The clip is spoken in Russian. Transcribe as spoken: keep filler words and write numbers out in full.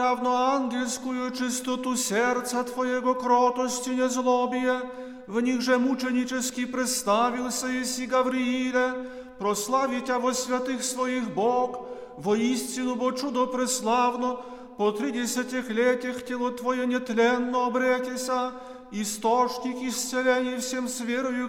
равно ангельскую чистоту сердца Твоего, кротость и незлобие, в них же мученически представился Иси Гаврииле, прославить Тя во святых Своих Бог, воистину, бо чудо преславно, по тридесятилетиях тело Твое нетленно обретеся, источник исцелений всем с верою